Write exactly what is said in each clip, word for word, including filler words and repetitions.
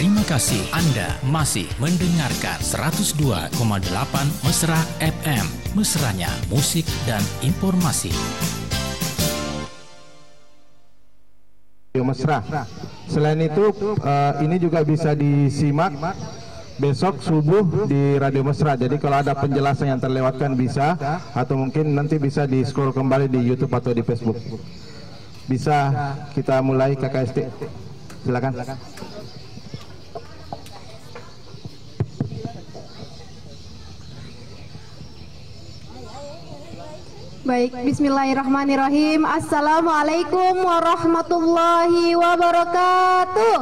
Terima kasih Anda masih mendengarkan seratus dua koma delapan Mesra F M. Mesranya musik dan informasi. Mesra. Selain itu, uh, ini juga bisa disimak besok subuh di Radio Mesra. Jadi kalau ada penjelasan yang terlewatkan bisa, atau mungkin nanti bisa di scroll kembali di YouTube atau di Facebook. Bisa kita mulai K K S T. Silakan. Baik, bismillahirrahmanirrahim. Assalamualaikum warahmatullahi wabarakatuh.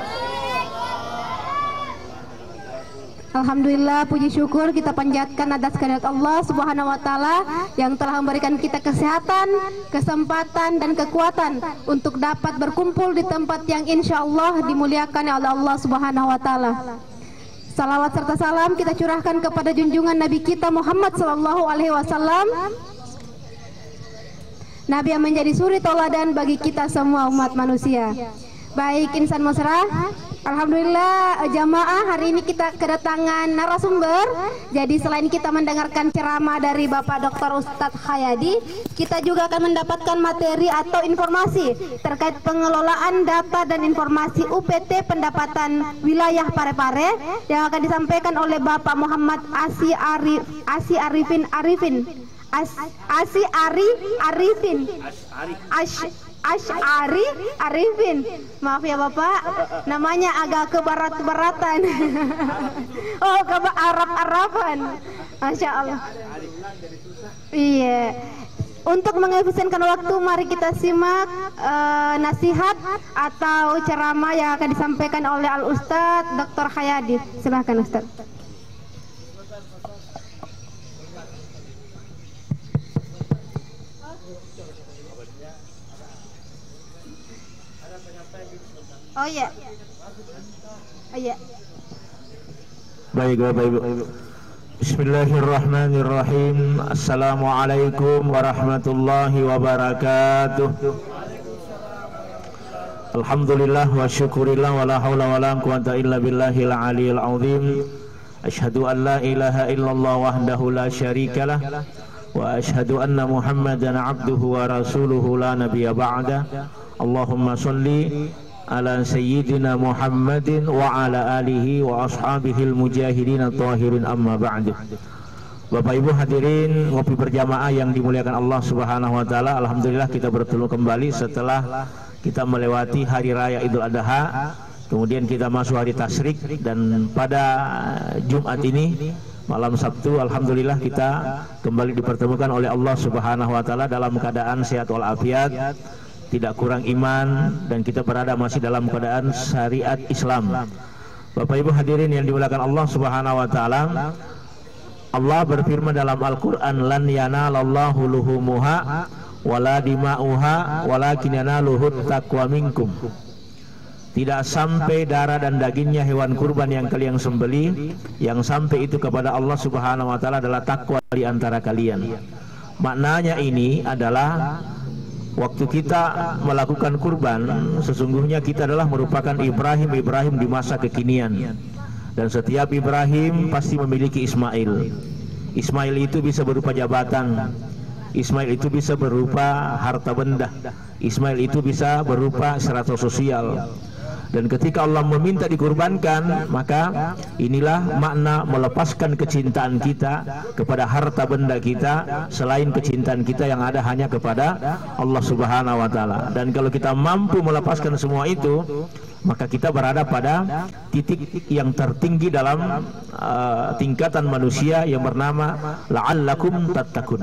Alhamdulillah, puji syukur kita panjatkan atas kehadirat Allah Subhanahu wa taala yang telah memberikan kita kesehatan, kesempatan dan kekuatan untuk dapat berkumpul di tempat yang insya Allah dimuliakan oleh Allah Subhanahu wa taala. Salawat serta salam kita curahkan kepada junjungan Nabi kita Muhammad sallallahu alaihi wasallam, Nabi yang menjadi suri tauladan bagi kita semua umat manusia. Baik insan Mesra, alhamdulillah jamaah, hari ini kita kedatangan narasumber. Jadi selain kita mendengarkan ceramah dari Bapak Doktor Ustadz Hayadi, kita juga akan mendapatkan materi atau informasi terkait pengelolaan data dan informasi U P T pendapatan wilayah Parepare yang akan disampaikan oleh Bapak Muhammad Asi Arif Asi Arifin Arifin As, Asi Ari Arifin Ash Ash'ari Arifin. Maaf ya Bapak, namanya agak ke barat-baratan. Oh, ke Arab-Araban. Masya Allah. Iya. Untuk mengefisienkan waktu, mari kita simak uh, nasihat atau ceramah yang akan disampaikan oleh Al Ustadz Doktor Hayadi. Silahkan Ustadz. Oh iya. Oh iya. Baik Bapak Ibu. Bismillahirrahmanirrahim. Assalamualaikum warahmatullahi wabarakatuh. Alhamdulillah wa syukurillah wa la hawla wa la quwata illa billahil aliyil azim. Asyhadu an la ilaha illallah wahdahu la syarikalah wa asyhadu anna Muhammadan abduhu wa rasuluhu la nabiyya ba'da. Allahumma sholli ala sayyidina Muhammadin wa ala alihi wa ashabihil mujahidin at-tahirin, amma ba'du. Bapak Ibu hadirin ngopi berjamaah yang dimuliakan Allah Subhanahu wa taala. Alhamdulillah kita bertemu kembali setelah kita melewati hari raya Idul Adha, kemudian kita masuk hari tasyrik, dan pada Jumat ini malam Sabtu alhamdulillah kita kembali dipertemukan oleh Allah Subhanahu wa taala dalam keadaan sehat walafiat, tidak kurang iman, dan kita berada masih dalam keadaan syariat Islam. Bapak Ibu hadirin yang dimuliakan Allah Subhanahu wa taala, Allah berfirman dalam Al-Qur'an, lan yanalallahu luhumuha wala dima'uha walakin yanaluhut taqwa minkum. Tidak sampai darah dan dagingnya hewan kurban yang kalian sembelih, yang sampai itu kepada Allah Subhanahu wa taala adalah takwa di antara kalian. Maknanya ini adalah waktu kita melakukan kurban, sesungguhnya kita adalah merupakan Ibrahim-Ibrahim di masa kekinian. Dan setiap Ibrahim pasti memiliki Ismail. Ismail itu bisa berupa jabatan, Ismail itu bisa berupa harta benda, Ismail itu bisa berupa strata sosial. Dan ketika Allah meminta dikurbankan, maka inilah makna melepaskan kecintaan kita kepada harta benda kita selain kecintaan kita yang ada hanya kepada Allah Subhanahu wa taala. Dan kalau kita mampu melepaskan semua itu, maka kita berada pada titik yang tertinggi dalam uh, tingkatan manusia yang bernama la'allakum tattaqun,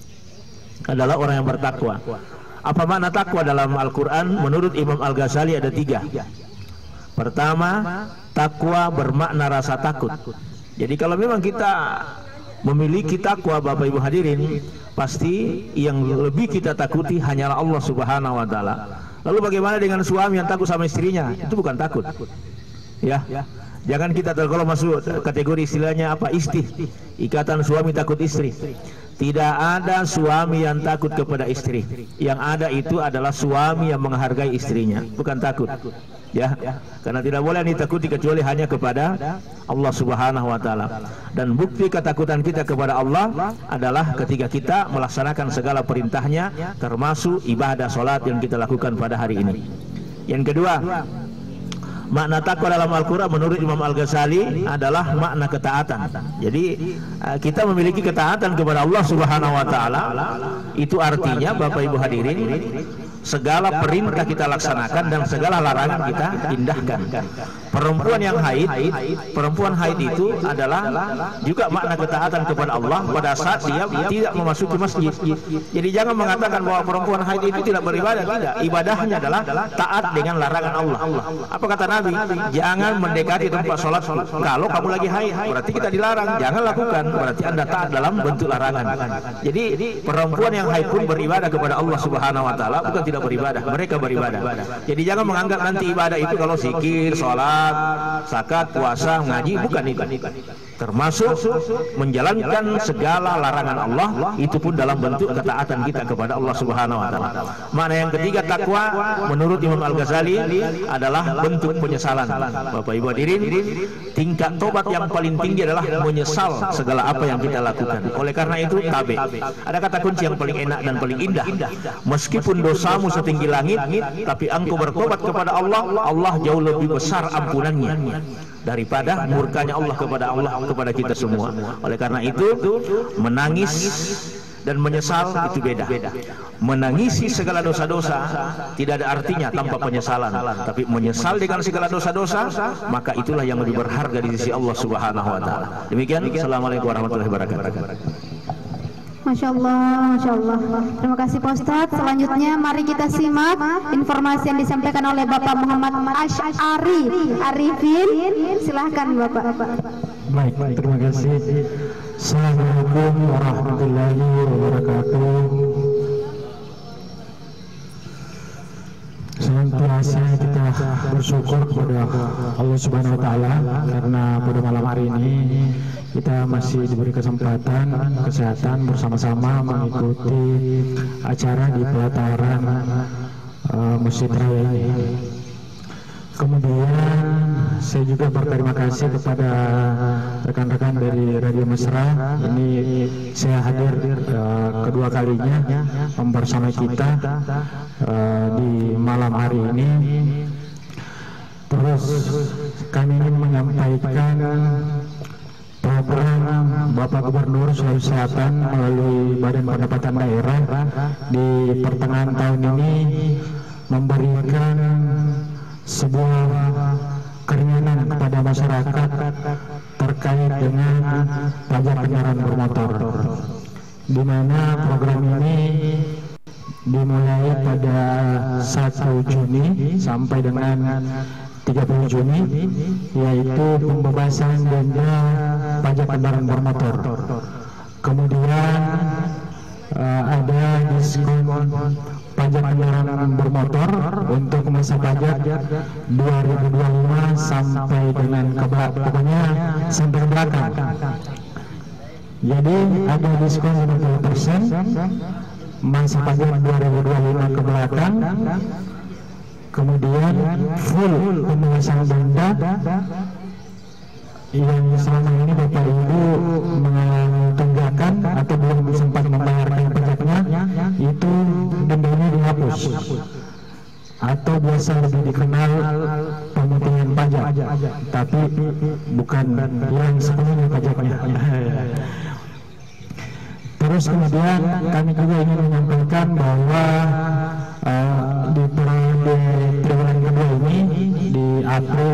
adalah orang yang bertakwa. Apa makna takwa dalam Al-Quran? Menurut Imam Al-Ghazali ada tiga. Pertama, takwa bermakna rasa takut. Jadi kalau memang kita memiliki takwa, Bapak Ibu hadirin, pasti yang lebih kita takuti hanyalah Allah Subhanahu wa taala. Lalu bagaimana dengan suami yang takut sama istrinya? Itu bukan takut. Ya. Jangan kita tergolong masuk kategori istilahnya apa, istih, ikatan suami takut istri. Tidak ada suami yang takut kepada istri. Yang ada itu adalah suami yang menghargai istrinya, bukan takut. ya, karena tidak boleh ditakuti kecuali hanya kepada Allah Subhanahu wa taala. Dan bukti ketakutan kita kepada Allah adalah ketika kita melaksanakan segala perintahnya, termasuk ibadah salat yang kita lakukan pada hari ini. Yang kedua, makna takwa dalam Al-Quran menurut Imam Al-Ghazali adalah makna ketaatan. Jadi kita memiliki ketaatan kepada Allah Subhanahu wa taala, itu artinya Bapak Ibu hadirin, segala perintah kita laksanakan dan segala larangan kita hindahkan. Perempuan yang haid, perempuan haid itu adalah juga makna ketaatan kepada Allah pada saat dia tidak memasuki masjid. Jadi jangan mengatakan bahwa perempuan haid itu tidak beribadah, tidak. Ibadahnya adalah taat dengan larangan Allah. Apa kata Nabi? Jangan mendekati tempat sholat kalau kamu lagi haid. Berarti kita dilarang, jangan lakukan. Berarti Anda taat dalam bentuk larangan. Jadi perempuan yang haid pun beribadah kepada Allah Subhanahu wa taala, bukan tidak beribadah, mereka beribadah. Jadi jangan menganggap nanti ibadah itu kalau zikir, sholat, zakat, puasa, ngaji, bukan itu. Termasuk menjalankan segala larangan Allah, itu pun dalam bentuk ketaatan kita kepada Allah Subhanahu wa taala. Mana yang ketiga, takwa menurut Imam Al-Ghazali adalah bentuk penyesalan. Bapak Ibu hadirin, tingkat tobat yang paling tinggi adalah menyesal segala apa yang kita lakukan. Oleh karena itu, tabe. Ada kata kunci yang paling enak dan paling indah. Meskipun dosamu setinggi langit, tapi engkau bertobat kepada Allah, Allah jauh lebih besar ampunannya daripada murkanya Allah kepada Allah kepada kita semua. Oleh karena itu, menangis dan menyesal itu beda. Menangisi segala dosa-dosa tidak ada artinya tanpa penyesalan, tapi menyesal dengan segala dosa-dosa, maka itulah yang lebih berharga di sisi Allah Subhanahu wa taala. Demikian, assalamualaikum warahmatullahi wabarakatuh. Masya Allah, Masya Allah. Terima kasih Pak Ustadz. Selanjutnya mari kita simak informasi yang disampaikan oleh Bapak Muhammad Asy'ari Arifin. Silahkan Bapak. Baik, terima kasih. Assalamualaikum warahmatullahi wabarakatuh. Senantiasa kita bersyukur kepada Allah Subhanahu wa taala karena pada malam hari ini kita masih diberi kesempatan kesehatan bersama-sama mengikuti acara di pelataran uh, Masjid Raya ini. Kemudian saya juga berterima kasih kepada rekan-rekan dari Radio Mesra. Ini saya hadir uh, kedua kalinya bersama kita uh, di malam hari ini. Terus kami ingin menyampaikan program Bapak Gubernur Sulawesi Selatan melalui Badan Pendapatan Daerah di pertengahan tahun ini memberikan sebuah keringanan kepada masyarakat terkait dengan pajak kendaraan bermotor, di mana program ini dimulai pada satu Juni sampai dengan tiga puluh Juni, yaitu pembebasan denda pajak kendaraan bermotor. Kemudian uh, ada diskon pajak kendaraan bermotor untuk masa pajak dua ribu dua puluh lima sampai dengan ke pokoknya sampai ke belakang. Jadi ada diskon lima puluh persen masa pajak dua ribu dua puluh lima ke belakang. Kemudian full pembebasan denda yang selama ini Bapak Ibu menunggakkan atau belum sempat membayarkan pajaknya, itu dendanya dihapus atau biasa lebih dikenal pemotongan pajak, tapi bukan yang sepenuhnya pajaknya. Terus kemudian kami juga ingin menyampaikan bahwa uh, di periode triwulan kedua ini di April